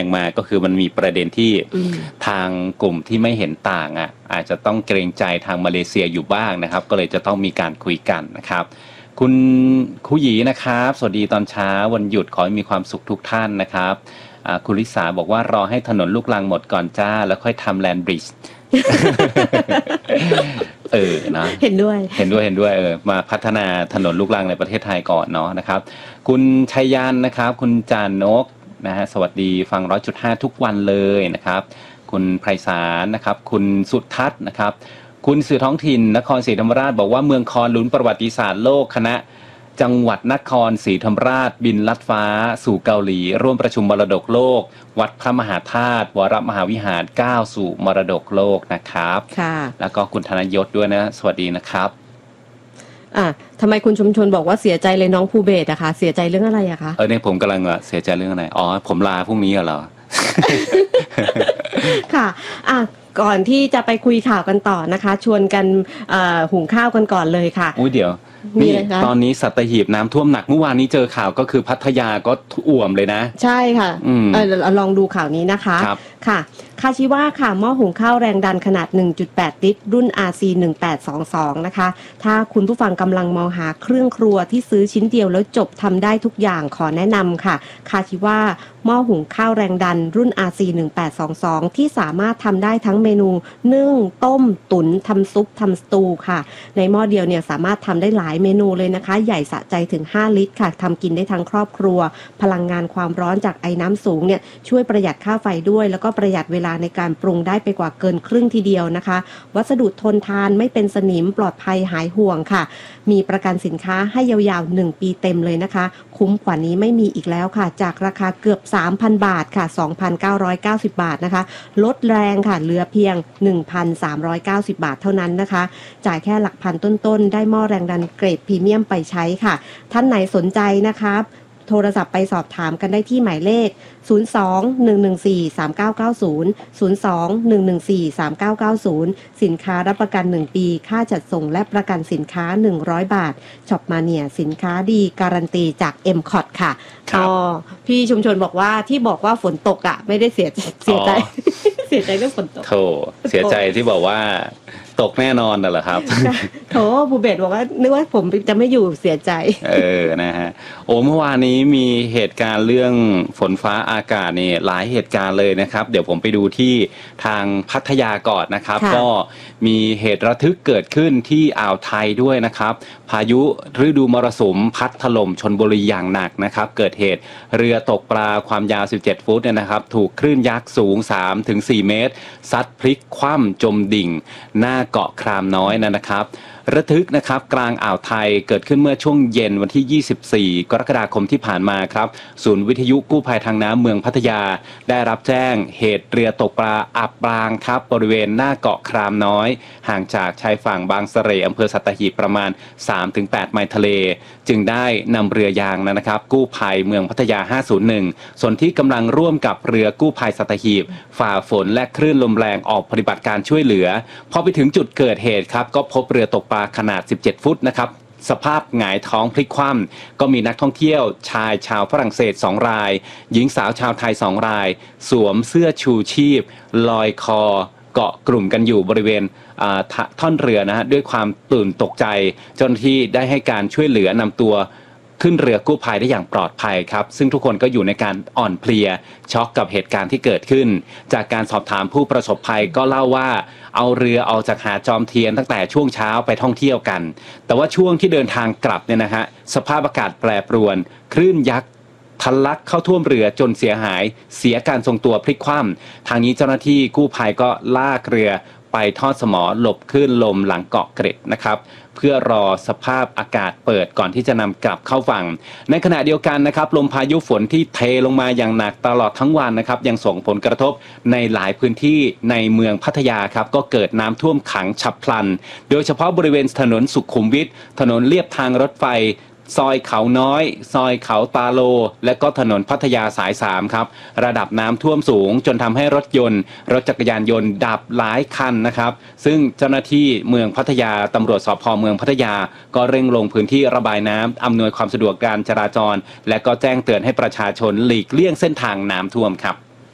มาก็คือมันมีประเด็นที่ทางกลุ่มที่ไม่เห็นต่างอาจจะต้องเกรงใจทางมาเลเซียอยู่บ้างนะครับก็เลยจะต้องมีการคุยกันนะครับคุณครูหยีนะครับสวัสดีตอนเช้าวันหยุดขอให้มีความสุขทุกท่านนะครับคุณลิสาบอกว่ารอให้ถนนลูกรังหมดก่อนจ้าแล้วค่อยทำแลนด์บริดจ์นะเห็นด้วยมาพัฒนาถนนลูกรังในประเทศไทยก่อนเนาะนะครับคุณชัยยันนะครับคุณจานกนะฮะสวัสดีฟัง 100.5 ทุกวันเลยนะครับคุณไพศาลนะครับคุณสุทัศน์นะครับคุณสื่อท้องถิ่นนครศรีธรรมราชบอกว่าเมืองคอนลุ้นประวัติศาสตร์โลกคณะจังหวัดนครศรีธรรมราชบินลัดฟ้าสู่เกาหลีร่วมประชุมมรดกโลกวัดพระมหาธาตุวรมหาวิหารก้าวสู่มรดกโลกนะครับค่ะแล้วก็คุณธนยศด้วยนะสวัสดีนะครับทำไมคุณชุมชนบอกว่าเสียใจเลยน้องภูเบศอะคะเสียใจเรื่องอะไรอะคะเนี่ยผมกำลังเสียใจเรื่องอะไรอ๋อผมลาพรุ่งนี้เหรอค่ะก่อนที่จะไปคุยข่าวกันต่อนะคะชวนกันหุงข้าวกันก่อนเลยค่ะอุ้ยเดี๋ยวนี่ตอนนี้สัตหีบน้ำท่วมหนักเมื่อวานนี้เจอข่าวก็คือพัทยาก็อ่วมเลยนะใช่ค่ะลองดูข่าวนี้นะคะค่ะคาชิวะค่ะหม้อหุงข้าวแรงดันขนาด 1.8 ลิตรรุ่น RC 1822นะคะถ้าคุณผู้ฟังกำลังมองหาเครื่องครัวที่ซื้อชิ้นเดียวแล้วจบทำได้ทุกอย่างขอแนะนำค่ะคาชิวะหม้อหุงข้าวแรงดันรุ่น RC 1822ที่สามารถทำได้ทั้งเมนูนึ่งต้มตุ๋นทำซุปทำสตูค่ะในหม้อเดียวเนี่ยสามารถทำได้หลายเมนูเลยนะคะใหญ่สะใจถึง5ลิตรค่ะทำกินได้ทั้งครอบครัวพลังงานความร้อนจากไอ้น้ำสูงเนี่ยช่วยประหยัดค่าไฟด้วยแล้วก็ประหยัดเวลาในการปรุงได้ไปกว่าเกินครึ่งทีเดียวนะคะวัสดุทนทานไม่เป็นสนิมปลอดภัยหายห่วงค่ะมีประกันสินค้าให้ยาวๆ1ปีเต็มเลยนะคะคุ้มกว่านี้ไม่มีอีกแล้วค่ะจากราคาเกือบ 3,000 บาทค่ะ 2,990 บาทนะคะลดแรงค่ะเหลือเพียง 1,390 บาทเท่านั้นนะคะจ่ายแค่หลักพันต้นๆได้หม้อแรงดันเกรดพรีเมียมไปใช้ค่ะท่านไหนสนใจนะคะโทรศัพท์ไปสอบถามกันได้ที่หมายเลข 02-114-3990 02-114-3990 สินค้ารับประกัน1ปีค่าจัดส่งและประกันสินค้า100บาทช็อปมาเนี่ยสินค้าดีการันตีจาก MCOT ค่ะพี่ชุมชนบอกว่าที่บอกว่าฝนตกไม่ได้เสียใจเสียใจเรื่องฝนตกโธ่เสียใจที่บอกว่าตกแน่นอนน่ะเหรอครับโถภูเบศบอกว่านึกว่าผมจะไม่อยู่เสียใจนะฮะเมื่อวานนี้มีเหตุการณ์เรื่องฝนฟ้าอากาศนี่หลายเหตุการณ์เลยนะครับเดี๋ยวผมไปดูที่ทางพัทยาก่อนนะครับก็มีเหตุระทึกเกิดขึ้นที่อ่าวไทยด้วยนะครับพายุฤดูมรสุมพัดถล่มชลบุรีอย่างหนักนะครับเกิดเหตุเรือตกปลาความยาว17ฟุตเนี่ยนะครับถูกคลื่นยักษ์สูง 3-4 เมตรซัดพลิกคว่ำจมดิ่งหน้าเกาะครามน้อยนะครับระทึกนะครับกลางอ่าวไทยเกิดขึ้นเมื่อช่วงเย็นวันที่24กรกฎาคมที่ผ่านมาครับศูนย์วิทยุกู้ภัยทางน้ำเมืองพัทยาได้รับแจ้งเหตุเรือตกปลาอับปางครับบริเวณหน้าเกาะครามน้อยห่างจากชายฝั่งบางเสร่อำเภอสัตหีบประมาณ 3-8 ไมล์ทะเลจึงได้นำเรือยางนะครับกู้ภัยเมืองพัทยา501ส่วนที่กำลังร่วมกับเรือกู้ภัยสัตหีบฝ่าฝนและคลื่นลมแรงออกปฏิบัติการช่วยเหลือพอไปถึงจุดเกิดเหตุครับก็พบเรือตกปลาขนาด17ฟุตนะครับสภาพหงายท้องพลิกคว่ำก็มีนักท่องเที่ยวชายชาวฝรั่งเศส2รายหญิงสาวชาวไทย2รายสวมเสื้อชูชีพลอยคอเกาะกลุ่มกันอยู่บริเวณท่อนเรือนะฮะด้วยความตื่นตกใจเจ้าหน้าที่ได้ให้การช่วยเหลือนำตัวขึ้นเรือกู้ภัยได้อย่างปลอดภัยครับซึ่งทุกคนก็อยู่ในการอ่อนเพลียช็อกกับเหตุการณ์ที่เกิดขึ้นจากการสอบถามผู้ประสบภัยก็เล่าว่าเอาเรือออกจากหาดจอมเทียนตั้งแต่ช่วงเช้าไปท่องเที่ยวกันแต่ว่าช่วงที่เดินทางกลับเนี่ยนะฮะสภาพอากาศแปรปรวนคลื่นยักษ์ทะลักเข้าท่วมเรือจนเสียหายเสียการทรงตัวพลิกคว่ำทางนี้เจ้าหน้าที่กู้ภัยก็ลากเรือไปทอดสมอหลบคลื่นลมหลังเกาะเกร็ดนะครับเพื่อรอสภาพอากาศเปิดก่อนที่จะนำกลับเข้าฝั่งในขณะเดียวกันนะครับลมพายุฝนที่เทลงมาอย่างหนักตลอดทั้งวันนะครับยังส่งผลกระทบในหลายพื้นที่ในเมืองพัทยาครับก็เกิดน้ำท่วมขังฉับพลันโดยเฉพาะบริเวณถนนสุขุมวิทถนนเลียบทางรถไฟซอยเขาน้อยซอยเขาตาโลและก็ถนนพัทยาสาย3ครับระดับน้ำท่วมสูงจนทำให้รถยนต์รถจักรยานยนต์ดับหลายคันนะครับซึ่งเจ้าหน้าที่เมืองพัทยาตำรวจสภ.เมืองพัทยาก็เร่งลงพื้นที่ระบายน้ำอำนวยความสะดวกการจราจรและก็แจ้งเตือนให้ประชาชนหลีกเลี่ยงเส้นทางน้ำท่วมครับ